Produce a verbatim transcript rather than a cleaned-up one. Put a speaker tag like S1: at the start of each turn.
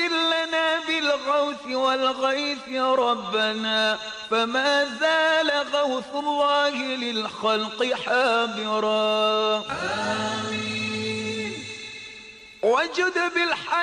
S1: وأجل لنا بالغوث والغيث ربنا، فما زال غوث الله للخلق حابرا. آمين. وجد بالحق